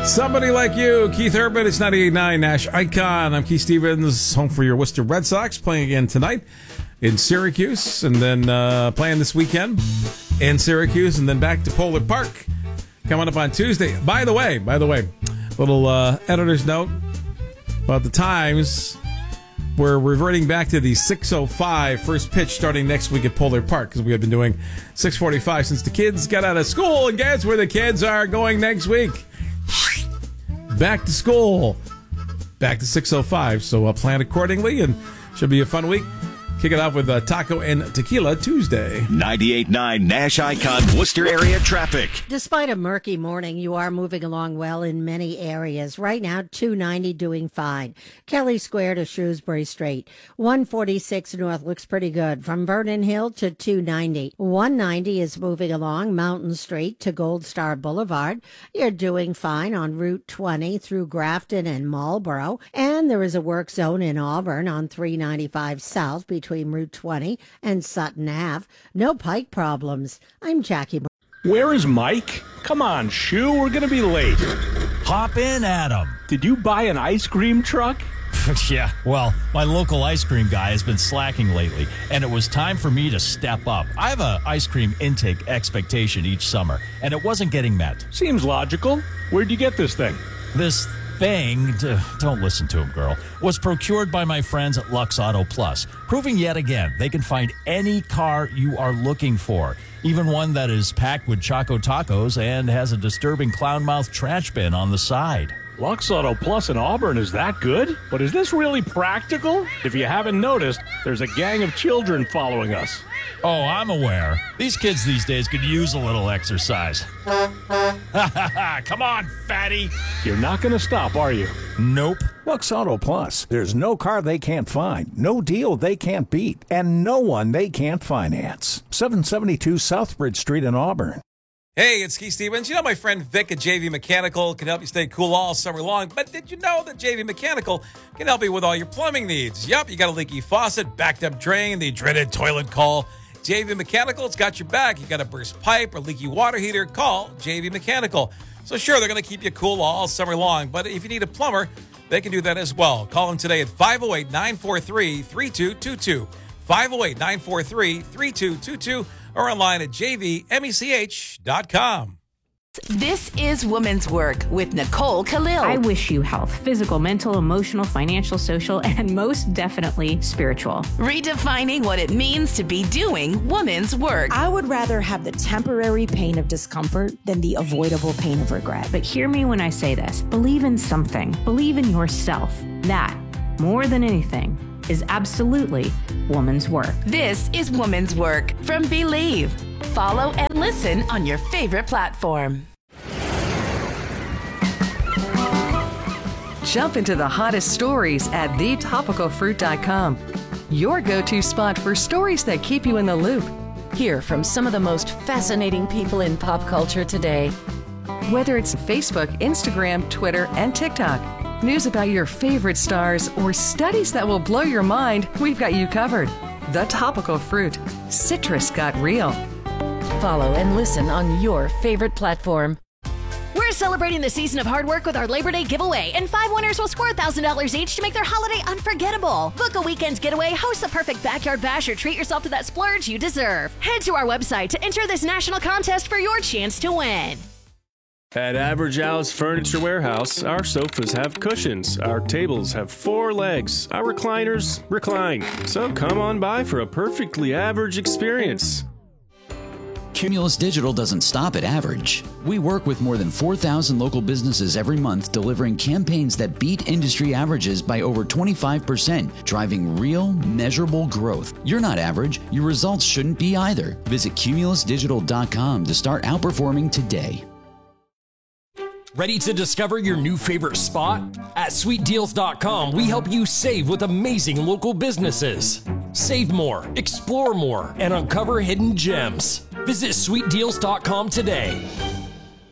Somebody Like You, Keith Urban. It's 98.9 Nash Icon. I'm Keith Stevens, home for your Worcester Red Sox, playing again tonight in Syracuse, and then playing this weekend in Syracuse, and then back to Polar Park coming up on Tuesday. By the way, little editor's note about the times. We're reverting back to the 6:05 first pitch starting next week at Polar Park, because we have been doing 6:45 since the kids got out of school, and guess where the kids are going next week? Back to school. Back to 6:05, so plan accordingly, and should be a fun week. Kick it off with Taco and Tequila Tuesday. 98.9 Nash Icon Worcester area traffic. Despite a murky morning, you are moving along well in many areas. Right now, 290 doing fine. Kelly Square to Shrewsbury Street. 146 North looks pretty good. From Vernon Hill to 290. 190 is moving along Mountain Street to Gold Star Boulevard. You're doing fine on Route 20 through Grafton and Marlboro. And there is a work zone in Auburn on 395 South between Route 20 and Sutton Ave. No Pike problems. I'm Jackie. Where is Mike? Come on, Shoo, we're gonna be late. Hop in, Adam. Did you buy an ice cream truck? Yeah, well, my local ice cream guy has been slacking lately, and it was time for me to step up. I have an ice cream intake expectation each summer, and it wasn't getting met. Seems logical. Where'd you get this thing? This thing, don't listen to him, girl, was procured by my friends at Lux Auto Plus, proving yet again they can find any car you are looking for, even one that is packed with Choco Tacos and has a disturbing clown mouth trash bin on the side. Lux Auto Plus in Auburn is that good? But is this really practical? If you haven't noticed, there's a gang of children following us. Oh, I'm aware. These kids these days could use a little exercise. Come on, fatty. You're not going to stop, are you? Nope. Lux Auto Plus. There's no car they can't find, no deal they can't beat, and no one they can't finance. 772 Southbridge Street in Auburn. Hey, it's Keith Stevens. You know my friend Vic at JV Mechanical can help you stay cool all summer long, but did you know that JV Mechanical can help you with all your plumbing needs? Yup, you got a leaky faucet, backed up drain, the dreaded toilet call. JV Mechanical, it's got your back. You got a burst pipe or leaky water heater, call JV Mechanical. So sure, they're going to keep you cool all summer long, but if you need a plumber, they can do that as well. Call them today at 508-943-3222, 508-943-3222, or online at jvmech.com. This is Women's Work with Nicole Khalil. I wish you health, physical, mental, emotional, financial, social, and most definitely spiritual. Redefining what it means to be doing women's work. I would rather have the temporary pain of discomfort than the avoidable pain of regret. But hear me when I say this. Believe in something. Believe in yourself. That, more than anything, is absolutely woman's work. This is Woman's Work from Believe. Follow and listen on your favorite platform. Jump into the hottest stories at thetopicalfruit.com. Your go-to spot for stories that keep you in the loop. Hear from some of the most fascinating people in pop culture today. Whether it's Facebook, Instagram, Twitter, and TikTok, news about your favorite stars, or studies that will blow your mind, we've got you covered. The Topical Fruit. Citrus got real. Follow and listen on your favorite platform. We're celebrating the season of hard work with our Labor Day giveaway, and 5 winners will score $1,000 each to make their holiday unforgettable. Book a weekend's getaway, host the perfect backyard bash, or treat yourself to that splurge you deserve. Head to our website to enter this national contest for your chance to win. At Average Al's Furniture Warehouse, our sofas have cushions, our tables have 4 legs, our recliners recline. So come on by for a perfectly average experience. Cumulus Digital doesn't stop at average. We work with more than 4,000 local businesses every month, delivering campaigns that beat industry averages by over 25%, driving real, measurable growth. You're not average. Your results shouldn't be either. Visit cumulusdigital.com to start outperforming today. Ready to discover your new favorite spot? At sweetdeals.com, we help you save with amazing local businesses. Save more, explore more, and uncover hidden gems. Visit sweetdeals.com today.